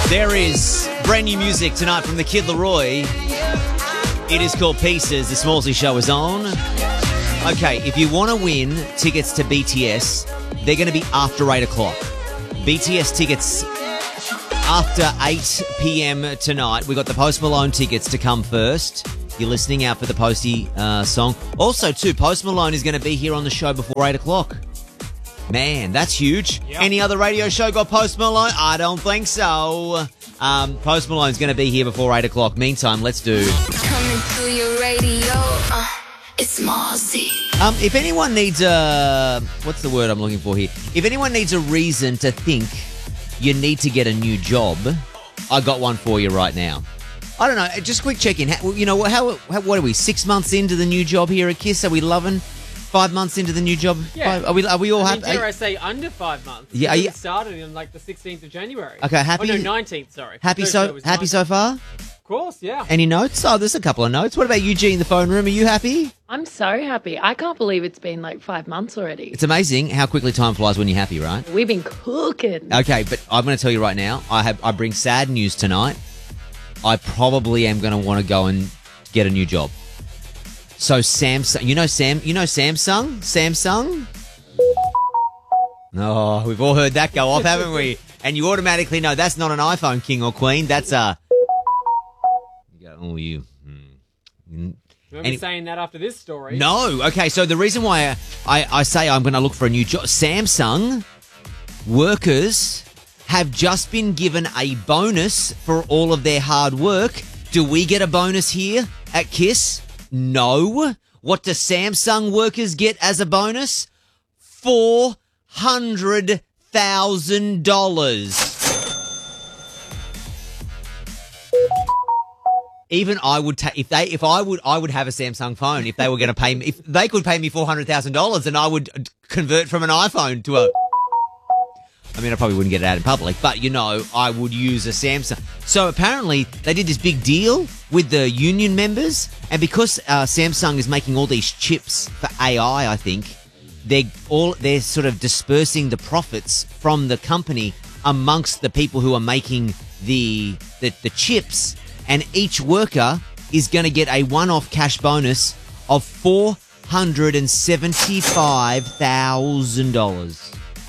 There is brand new music tonight from the Kid Laroi. It is called Pieces. The Smallsy Show is on. Okay, if you want to win tickets to BTS, they're going to be after 8 o'clock. BTS tickets after 8 p.m. tonight. We got the Post Malone tickets to come first. You're listening out for the Posty song. Also, too, Post Malone is going to be here on the show before 8 o'clock. Man, that's huge. Yep. Any other radio show got Post Malone? I don't think so. Post Malone's going to be here before 8 o'clock. Meantime, let's do... Coming through your radio, it's Smallsy. If anyone needs a... What's the word I'm looking for here? If anyone needs a reason to think you need to get a new job, I got one for you right now. I don't know, just a quick check-in. You know, what are we, 6 months into the new job here at KISS? Are we loving... 5 months into the new job? Yeah. Are we all happy? Dare I say under 5 months? Yeah. It started in like the 16th of January. Okay, happy? Oh, no, 19th, sorry. Happy so far? Of course, yeah. Any notes? Oh, there's a couple of notes. What about you, G, in the phone room? Are you happy? I'm so happy. I can't believe it's been like 5 months already. It's amazing how quickly time flies when you're happy, right? We've been cooking. Okay, but I'm going to tell you right now, I bring sad news tonight. I probably am going to want to go and get a new job. So Samsung, you know Samsung? Samsung? Oh, we've all heard that go off, haven't we? And you automatically know that's not an iPhone, king or queen. That's a... You go, oh, you... Remember saying that after this story? No. Okay, so the reason why I say I'm going to look for a new job... Samsung workers have just been given a bonus for all of their hard work. Do we get a bonus here at KISS? No. What do Samsung workers get as a bonus? $400,000. Even I would I would have a Samsung phone if they were going to pay me. If they could pay me $400,000, then I would convert from an iPhone to a... I mean, I probably wouldn't get it out in public, but, you know, I would use a Samsung. So apparently they did this big deal with the union members, and because Samsung is making all these chips for AI, I think, they're sort of dispersing the profits from the company amongst the people who are making the chips, and each worker is going to get a one-off cash bonus of $475,000.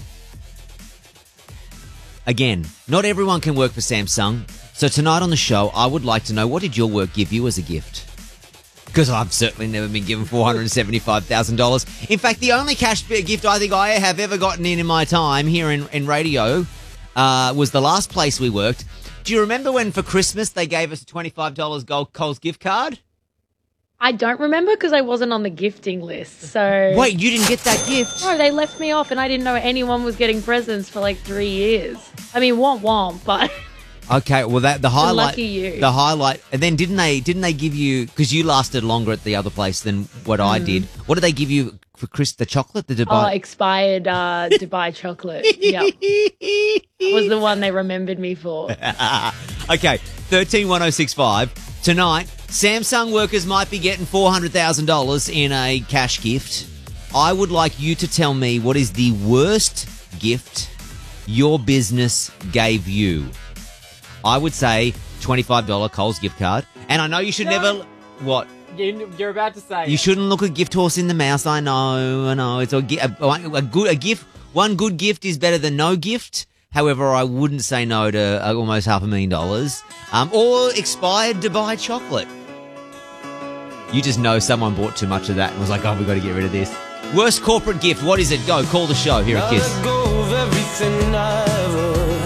Again, not everyone can work for Samsung, so tonight on the show, I would like to know, what did your work give you as a gift? Because I've certainly never been given $475,000. In fact, the only cash gift I think I have ever gotten in my time here in radio was the last place we worked. Do you remember when for Christmas they gave us a $25 Coles gift card? I don't remember because I wasn't on the gifting list, so... Wait, you didn't get that gift? No, they left me off and I didn't know anyone was getting presents for like 3 years. I mean, womp, but... Okay, well, the highlight... Lucky you. The highlight... And then didn't they give you... Because you lasted longer at the other place than what I did. What did they give you for the chocolate? The Dubai... Oh, expired Dubai chocolate. Yep. That was the one they remembered me for. Okay, 131065. Tonight, Samsung workers might be getting $400,000 in a cash gift. I would like you to tell me what is the worst gift your business gave you. I would say $25 Coles gift card. And I know you should never... What? You're about to say... You shouldn't look a gift horse in the mouth. I know. It's a gift. One good gift is better than no gift. However, I wouldn't say no to almost $500,000. Or expired Dubai chocolate. You just know someone bought too much of that and was like, oh, we've got to get rid of this. Worst corporate gift, what is it? Go, call the show here at KISS.